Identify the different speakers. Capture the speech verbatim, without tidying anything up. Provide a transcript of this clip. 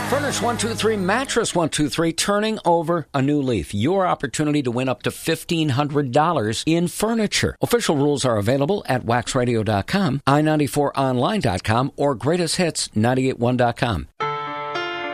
Speaker 1: Furnish one two three, Mattress one two three, turning over a new leaf. Your opportunity to win up to fifteen hundred dollars in furniture. Official rules are available at wax radio dot com, i ninety-four online dot com, or greatest hits nine eighty-one dot com.